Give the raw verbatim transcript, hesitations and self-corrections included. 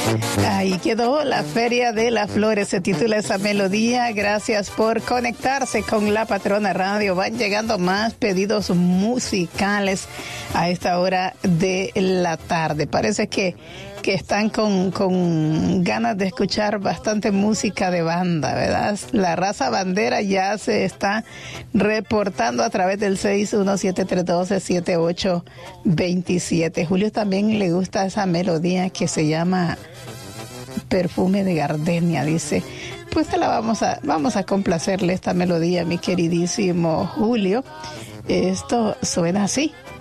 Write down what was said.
Ahí quedó la Feria de las Flores, se titula esa melodía. Gracias por conectarse con La Patrona Radio. Van llegando más pedidos musicales a esta hora de la tarde. Parece que, que están con, con ganas de escuchar bastante música de banda, ¿verdad? La Raza Bandera ya se está reportando a través del seis uno siete tres uno dos siete ocho dos siete. Julio también le gusta esa melodía que se llama Perfume de Gardenia, dice. Pues te la vamos a, vamos a complacerle esta melodía, mi queridísimo Julio. Esto suena así.